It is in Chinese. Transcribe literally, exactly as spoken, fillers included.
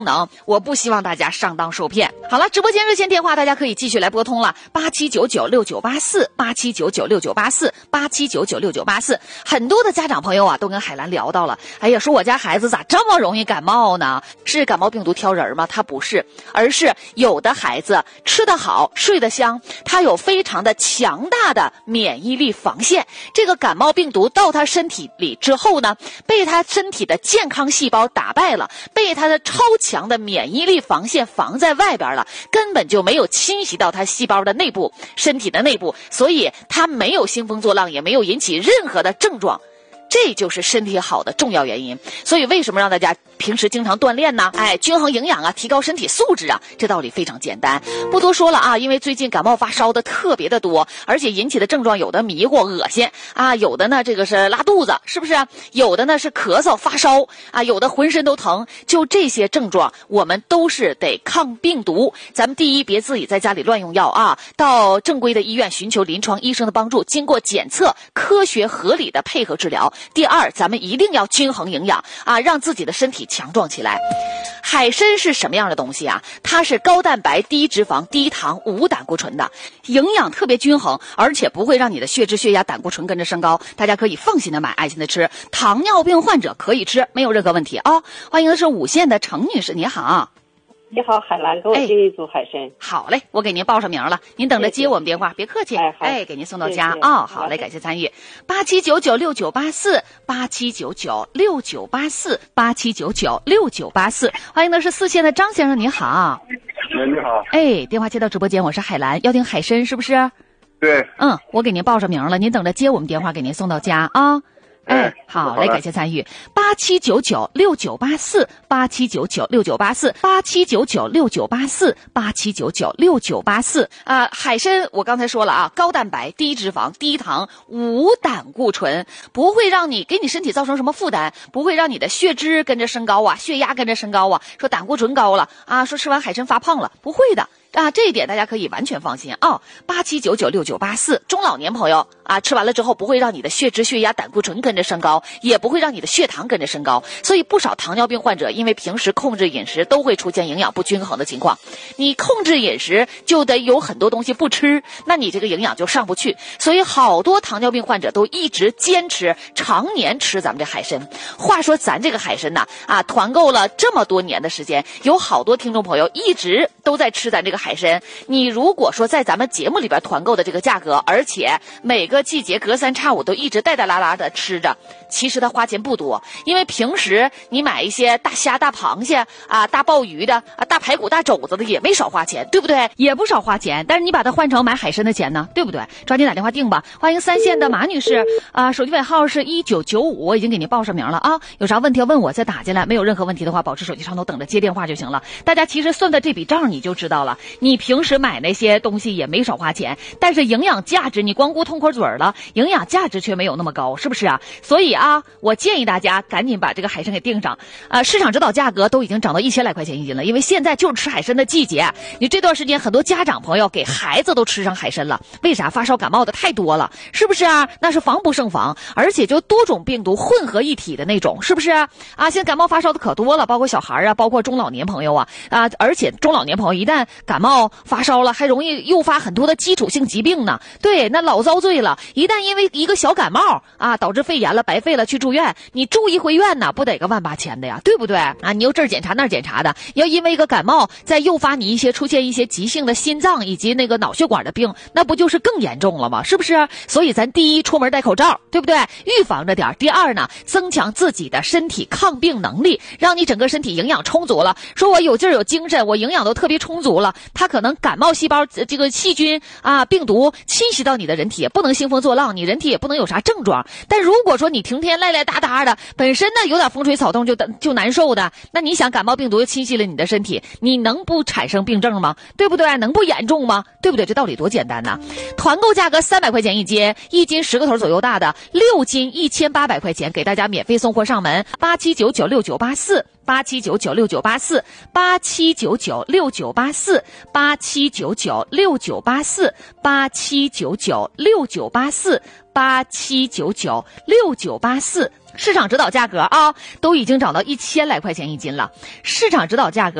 能，我不希望大家上当受骗。好了，直播间热线电话大家可以继续来拨通了，八七九九六九八四，八七九九六九八四，八七九九六九八四。很多的家长朋友啊，都跟海兰聊到了，哎呀，说我家孩子咋这么容易感冒呢？是感冒病毒挑人吗？他不是，而是有的孩子吃得好，睡得香，他有非常的强大的免疫力防线。这个感冒病毒到他身体里之后呢，被他身体的健康细胞打败了，被他的超强的免疫力防线防在外边了，根本就没有侵袭到他细胞的内部，身体的内部，所以他没有兴风作浪，也没有引起任何的症状。这就是身体好的重要原因。所以为什么让大家平时经常锻炼呢？哎，均衡营养啊，提高身体素质啊，这道理非常简单，不多说了啊。因为最近感冒发烧的特别的多，而且引起的症状有的迷糊恶心啊，有的呢这个是拉肚子，是不是？有的呢是咳嗽发烧啊，有的浑身都疼。就这些症状我们都是得抗病毒。咱们第一，别自己在家里乱用药啊，到正规的医院寻求临床医生的帮助，经过检测，科学合理的配合治疗。第二，咱们一定要均衡营养啊，让自己的身体强壮起来。海参是什么样的东西啊？它是高蛋白、低脂肪、低糖、无胆固醇的，营养特别均衡，而且不会让你的血脂、血压、胆固醇跟着升高。大家可以放心的买，爱心的吃。糖尿病患者可以吃，没有任何问题啊。欢迎的是五线的程女士，你好。 你好，海兰，给我接一组海参。 哎、好嘞，我给您报上名了，您等着接我们电话， 谢谢别客气。 哎， 哎，给您送到家啊、哦。好嘞，感谢参与。八七九九六九八四，八七九九六九八四，八七九九六九八四。欢迎的是四线的张先生，你好。 喂，你好。 哎，电话接到直播间，我是海兰，要订海参是不是？ 对。 嗯，我给您报上名了，您等着接我们电话，给您送到家啊。哦哎，好嘞，感谢参与。八七九九六九八四，八七九九六九八四，八七九九六九八四，八七九九六九八四。啊，海参我刚才说了啊，高蛋白、低脂肪、低糖、无胆固醇，不会让你给你身体造成什么负担，不会让你的血脂跟着升高啊，血压跟着升高啊，说胆固醇高了啊，说吃完海参发胖了，不会的。啊，这一点大家可以完全放心啊！八七九九六九八四，中老年朋友啊，吃完了之后不会让你的血脂、血压、胆固醇跟着升高，也不会让你的血糖跟着升高。所以不少糖尿病患者因为平时控制饮食，都会出现营养不均衡的情况。你控制饮食就得有很多东西不吃，那你这个营养就上不去。所以好多糖尿病患者都一直坚持常年吃咱们这海参。话说咱这个海参呐，啊，团购了这么多年的时间，有好多听众朋友一直都在吃咱这个海参。你如果说在咱们节目里边团购的这个价格，而且每个季节隔三差五都一直带带拉拉的吃着，其实它花钱不多。因为平时你买一些大虾、大螃蟹啊、大鲍鱼的啊、大排骨、大肘子的也没少花钱，对不对？也不少花钱，但是你把它换成买海参的钱呢，对不对？抓紧打电话订吧。欢迎三线的马女士啊，手机尾号是一九九五，我已经给您报上名了啊。有啥问题要问我再打进来，没有任何问题的话，保持手机上头等着接电话就行了。大家其实算的这笔账你就知道了，你平时买那些东西也没少花钱，但是营养价值你光顾痛快嘴了，营养价值却没有那么高，是不是啊？所以啊，我建议大家赶紧把这个海参给订上。呃，市场指导价格都已经涨到一千来块钱一斤了，因为现在就是吃海参的季节。你这段时间很多家长朋友给孩子都吃上海参了，为啥？发烧感冒的太多了，是不是啊？那是防不胜防，而且就多种病毒混合一体的那种，是不是啊？现在感冒发烧的可多了，包括小孩啊，包括中老年朋友啊啊，而且中老年朋友一旦感冒发烧了，还容易诱发很多的基础性疾病呢。对，那老遭罪了。一旦因为一个小感冒啊导致肺炎了，白费了去住院，你住一回院呢，不得个万八千的呀，对不对啊？你又这儿检查那儿检查的，要因为一个感冒再诱发你一些出现一些急性的心脏以及那个脑血管的病，那不就是更严重了吗？是不是？所以咱第一，出门戴口罩，对不对？预防着点。第二呢，增强自己的身体抗病能力，让你整个身体营养充足了。说我有劲儿有精神，我营养都特别充足了，它可能感冒细胞这个细菌啊病毒侵袭到你的人体，也不能兴风作浪，你人体也不能有啥症状。但如果说你天天赖赖哒哒的，本身呢有点风吹草动就就难受的，那你想感冒病毒又侵袭了你的身体，你能不产生病症吗？对不对？能不严重吗？对不对？这道理多简单呢。团购价格三百块钱一斤，一斤十个头左右大的，六斤一千八百块钱，给大家免费送货上门。八七九九六九八四。 八七九九六九八四，八七九九六九八四，八七九九六九八四，八七九九六九八四，八七九九六九八四。市场指导价格啊，都已经涨到一千来块钱一斤了。市场指导价格